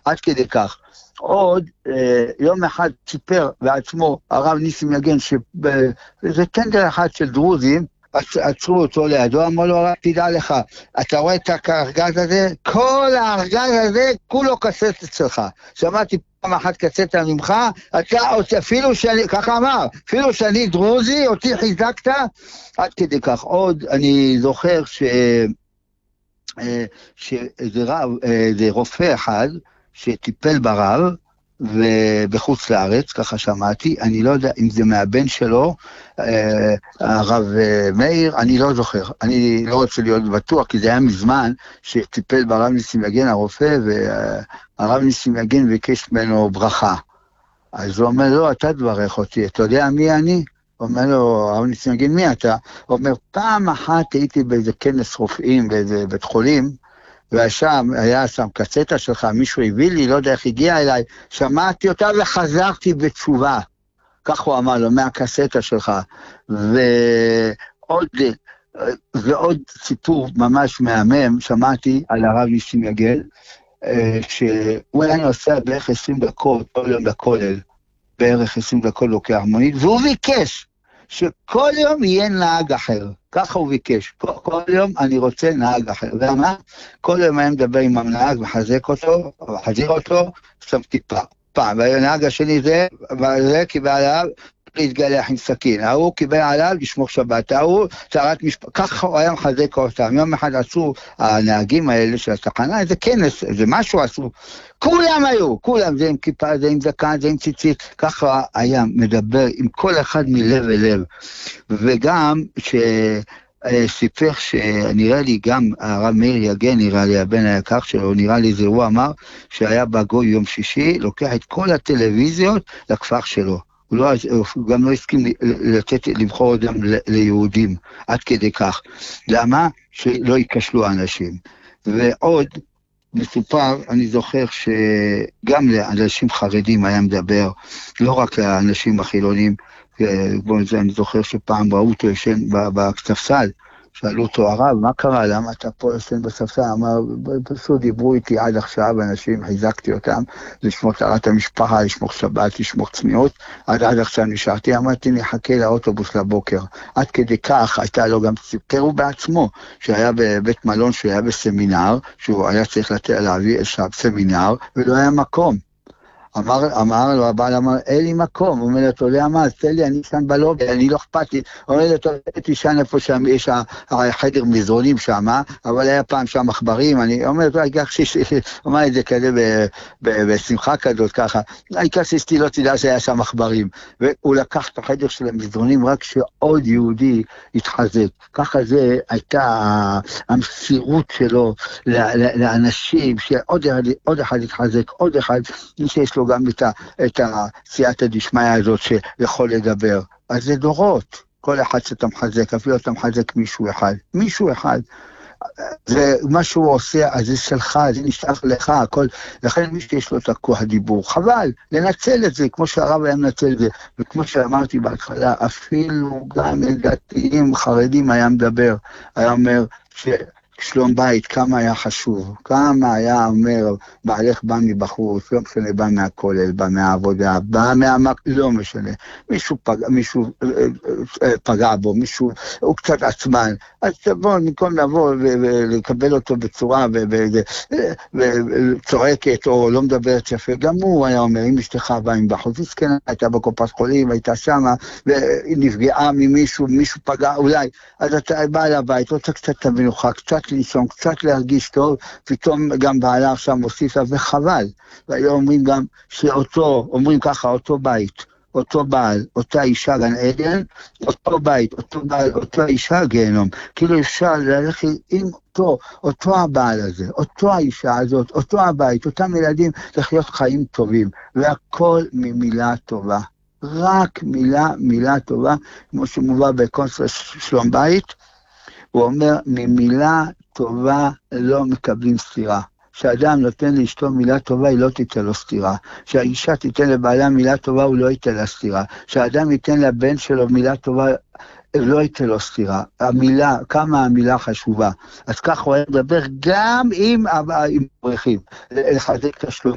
עד כדי כך. עוד יום אחד סיפר בעצמו הרב ניסים יגן, שזה טנדר אחד של דרוזים, עצרו אותו לידו, אמרו לו, הרב, תדע לך, אתה רואה את הארגז הזה? כל הארגז הזה, כולו קסטה שלך. שמעתי פעם אחת קסטה ממך, אפילו שאני, ככה אמר, אפילו שאני דרוזי, אותי חיזקת, עד כדי כך. עוד אני זוכר שזה רופא אחד, שטיפל ברב, ובחוץ לארץ, ככה שמעתי, אני לא יודע אם זה מהבן שלו, הרב מאיר, אני לא זוכר, אני לא רוצה להיות בטוח, כי זה היה מזמן שטיפל ברב ניסים יגן הרופא, והרב ניסים יגן ביקש ממנו ברכה. אז הוא אומר לו, אתה תברך אותי, אתה יודע מי אני? הוא אומר לו, הרב ניסים יגן, מי אתה? הוא אומר, פעם אחת הייתי באיזה כנס רופאים, באיזה בית חולים, ושם היה שם קסטה שלך, מישהו הביא לי, לא יודע איך הגיע אליי, שמעתי אותה וחזרתי בתשובה. כך הוא אמר לו, מהקסטה שלך. ועוד סיפור ממש מהמם, שמעתי על הרב ניסים יגן, שהוא היה נוסע בערך 20 דקות, כל יום לכולל, בערך 20 דקות לוקח מונית, והוא ביקש שכל יום יהיה נהג אחר. ככה הוא ביקש. כל יום אני רוצה נהג אחר. ומה? כל יום היה מדבר עם הנהג, מחזק אותו, מחזיר אותו, שם טיפה. פעם, והנהג השני זה קיבל עליו להתגלח עם סכין. ההוא קיבל עליו לשמור שבת. ההוא צרת משפט. ככה הוא היה מחזק אותם. יום אחד עשו הנהגים האלה של התחנה, איזה כנס, איזה משהו עשו. כולם היו, כולם, זה עם כיפה, זה עם זקן, זה עם ציצית. ככה היה מדבר עם כל אחד מלב אל לב. וגם סיפר שנראה לי גם הרב מאיר יגן, נראה לי הבן היקר שלו, נראה לי זה הוא אמר שהיה בגוי יום שישי, לוקח את כל הטלוויזיות לכפר שלו. הוא גם לא הסכים לבחור אותם ליהודים, עד כדי כך. למה? שלא יקשלו האנשים. ועוד מסופר, אני זוכר שגם לאנשים חרדים היה מדבר, לא רק לאנשים החילונים, אני זוכר שפעם ראו אותו ישן בספסל, שאלו אותו הרב, מה קרה? למה אתה פה ישן בספסל? אמר, פשוט דיברו איתי עד עכשיו, אנשים, חיזקתי אותם, לשמור טהרת המשפחה, לשמור שבת, לשמור צניעות, עד עכשיו נשארתי, אמרתי, נחכה לאוטובוס לבוקר. עד כדי כך הייתה לו גם סיפרו בעצמו, שהיה בבית מלון, שהיה בסמינר, שהוא היה צריך להביא איזשהו סמינר, ולא היה מקום. אמר לו, הבעל אמר, אין לי מקום, הוא אומר לו, אתה יודע מה, תן לי, אני שם בלובי, אני לא אכפת לי, הוא אומר לו, תישן איפה שם, יש החדר מזרונים שם, אבל היה פעם שם מחברים, אני אומר לו, אמר את זה כזה בשמחה כזאת, ככה, העיקר שאשתי לא תדע שהיה שם מחברים, והוא לקח את החדר של המזרונים, רק שעוד יהודי התחזק, ככה זה הייתה המסירות שלו לאנשים, שעוד אחד התחזק, עוד אחד, שיש לו גם את הסייעתא דשמיא הזאת שיכול לדבר. אז זה דורות, כל אחד שאתה מחזק, אפילו אתה מחזק מישהו אחד. זה מה שהוא עושה, אז זה שלך, זה נשאר לך, הכל. לכן מי שיש לו את הכוח הדיבור, חבל, לנצל את זה, כמו שהרב היה מנצל את זה, וכמו שאמרתי בהתחלה, אפילו גם דתיים חרדים היה מדבר, היה אומר שלום בית, כמה היה חשוב, כמה היה אומר, בעלך בא מבחוץ, לא משנה, בא מהכולל, בא מהעבודה, בא לא משנה, מישהו פגע בו, מישהו, הוא קצת עצמן, אז בואו, במקום לבוא ולקבל אותו בצורה וצועקת, או לא מדברת יפה, גם הוא היה אומר, אם אשתך בא מבחוץ, אז כן, הייתה בקופת חולים, הייתה שמה, ונפגעה ממישהו, מישהו פגע, אולי, אז אתה בא לבית, רוצה קצת את המנוחה, קצת לנשום, קצת להרגיש טוב, פתאום גם בעלה עכשיו מוסיפה, וחבל. והיום אומרים גם שאותו, אומרים ככה, אותו בית, אותו בעל, אותה אישה גן עדן, אותו בית, אותו בעל, אותה אישה גיהנום. כאילו אפשר ללכת עם אותו הבעל הזה, אותו האישה הזאת, אותו הבית, אותם ילדים, לחיות חיים טובים. והכל ממילה טובה. רק מילה טובה, כמו שמובא בקונסל שלום בית, הוא אומר, ממילה טובה לא מקבלים סתירה. כשאדם נותן לאשתו מילה טובה, היא לא תיתן לו סתירה. כשהאישה תיתן לבעלה מילה טובה, הוא לא ייתן לה סתירה. כשאדם ייתן לבן שלו מילה טובה, לא ייתן לו סתירה. המילה, כמה המילה חשובה. אז כך הוא היה מדבר גם עם אברכים. לחזק את השלום.